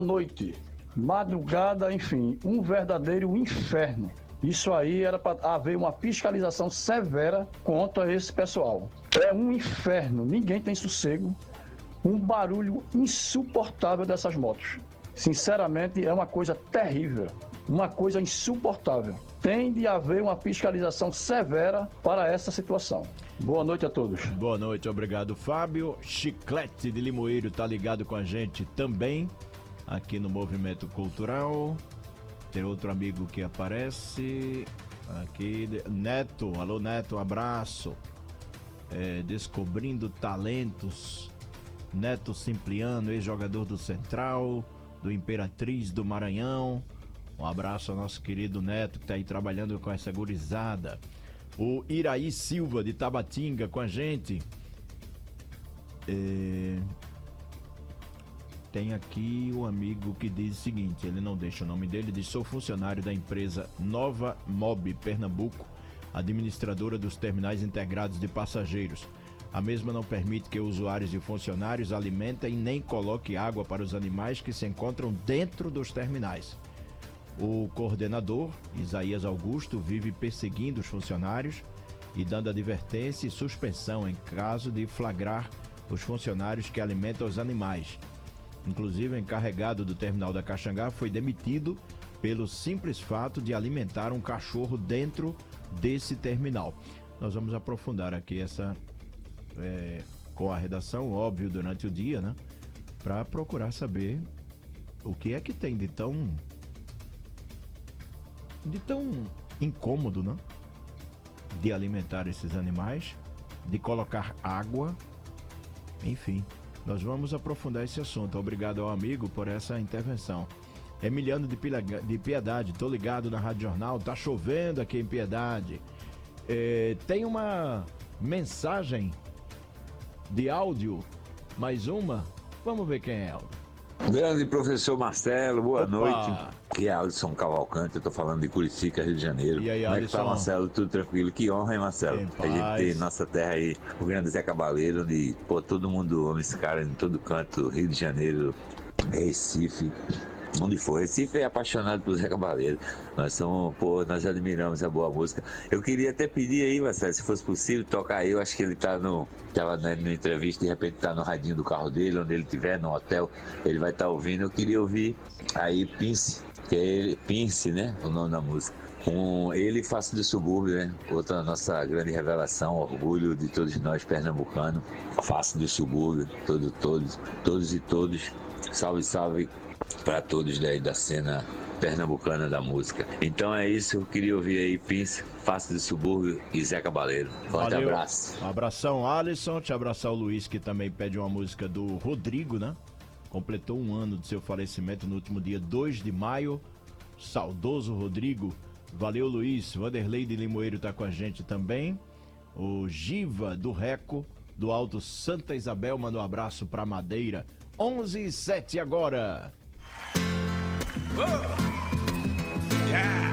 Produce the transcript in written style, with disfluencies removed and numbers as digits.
noite, madrugada, enfim, um verdadeiro inferno. Isso aí era para haver uma fiscalização severa contra esse pessoal. É um inferno, ninguém tem sossego, um barulho insuportável dessas motos. Sinceramente, é uma coisa terrível, uma coisa insuportável. Tem de haver uma fiscalização severa para essa situação. Boa noite a todos. Boa noite, obrigado, Fábio. Chiclete de Limoeiro está ligado com a gente também, aqui no Movimento Cultural. Tem outro amigo que aparece aqui, Neto. Alô, Neto, um abraço. Descobrindo talentos. Neto Simpliano, ex-jogador do Central, do Imperatriz do Maranhão. Um abraço ao nosso querido Neto, que está aí trabalhando com essa gurizada. O Iraí Silva, de Tabatinga, com a gente. Tem aqui um amigo que diz o seguinte, ele não deixa o nome dele, diz: sou funcionário da empresa Nova Mob Pernambuco, administradora dos terminais integrados de passageiros. A mesma não permite que usuários e funcionários alimentem nem coloquem água para os animais que se encontram dentro dos terminais. O coordenador, Isaías Augusto, vive perseguindo os funcionários e dando advertência e suspensão em caso de flagrar os funcionários que alimentam os animais. Inclusive, o encarregado do terminal da Caxangá foi demitido pelo simples fato de alimentar um cachorro dentro desse terminal. Nós vamos aprofundar aqui essa com a redação, óbvio, durante o dia, né? Para procurar saber o que é que tem de tão incômodo, né? De alimentar esses animais, de colocar água, enfim. Nós vamos aprofundar esse assunto. Obrigado ao amigo por essa intervenção. Emiliano de Piedade, tô ligado na Rádio Jornal, tá chovendo aqui em Piedade. Tem uma mensagem de áudio, mais uma. Vamos ver quem é. Grande professor Marcelo, boa Opa. noite. Aqui é Alisson Cavalcante, eu tô falando de Curicica, Rio de Janeiro. E aí, como é que tá, Marcelo? Tudo tranquilo? Que honra, hein, Marcelo? A gente tem nossa terra aí, o grande Zé Cabaleiro, onde, todo mundo ama esse cara em todo canto, Rio de Janeiro, Recife, onde for. Recife é apaixonado por Zé Cabaleiro. Nós admiramos a boa música. Eu queria até pedir aí, Marcelo, se fosse possível, tocar aí. Eu acho que ele tava na entrevista, de repente tá no radinho do carro dele, onde ele estiver, no hotel, ele vai estar ouvindo. Eu queria ouvir aí Pince, que é ele, Pince, né? O nome da música. Ele Face do Subúrbio, né? Outra nossa grande revelação, orgulho de todos nós pernambucanos. Face do Subúrbio, todos e todos. Salve, salve para todos da cena pernambucana da música. Então é isso, eu queria ouvir aí Pince, Face do Subúrbio e Zé Cabaleiro. Forte abraço. Um abração, Alisson. Te abraçar o Luiz, que também pede uma música do Rodrigo, né? Completou um ano de seu falecimento no último dia 2 de maio. Saudoso Rodrigo. Valeu, Luiz. Vanderlei de Limoeiro tá com a gente também. O Giva do Reco, do Alto Santa Isabel, manda um abraço pra Madeira. 11h07 agora. Yeah.